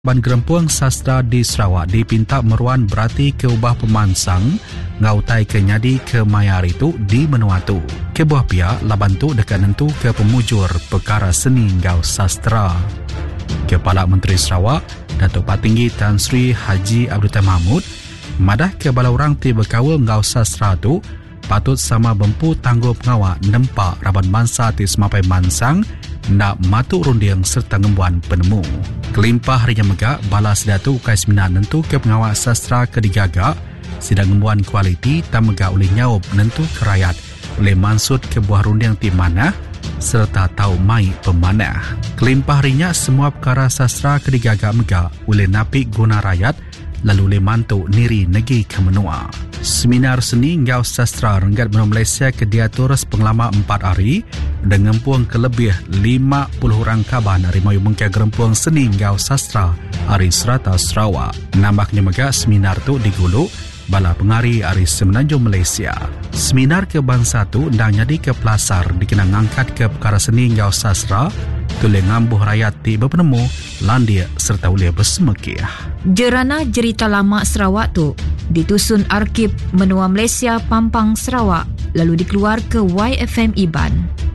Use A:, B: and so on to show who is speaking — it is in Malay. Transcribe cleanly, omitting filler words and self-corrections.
A: Ban Gerempuang Sastra di Sarawak dipinta meruan berarti ke ubah pemansang ngautai ke nyadi ke mayar itu di Menuatu. Ke buah pihak laban tu dekat nentu ke pemujur perkara seni ngau sastra. Kepala Menteri Sarawak, Datuk Patinggi Tan Sri Haji Abdul Tahir Mahmud, madah ke bala orang ti berkawal ngau sastra tu patut sama bempu tanggup ngawak nempak raban mangsa ti semapai mansang nak matuk rundiang serta ngembuan penemu. Kelimpah harinya megak bala sedatu ukai seminar nentu ke pengawal sastra kedigagak sidang ngembuan kualiti tak megak oleh nyawab nentu kerayat oleh mansud ke buah rundiang ti mana serta tahu mai pemanah. Kelimpah harinya semua perkara sastra kedigagak megak oleh napik guna rakyat lalu oleh mantuk niri negeri ke menua. Seminar seni ngau sastra Renggat Benua Malaysia ke diatur pengelama 4 hari dengan puang ke lebih 50 orang kaban dari Mayu Mengkia Gerempuang Seni Ngau Sastra Hari Serata Sarawak. Nambahnya megak seminar tu diguluk bala pengari Hari Semenanjung Malaysia. Seminar ke bangsa tu ndang jadi ke pelasar dikenang angkat ke perkara seni ngau sastra tuleh ngambuh rakyat ti berpenemu landia serta oleh bersemekih.
B: Jerana Cerita Lama Sarawak tu ditusun Arkib Menua Malaysia Pampang Sarawak lalu dikeluar ke YFM Iban.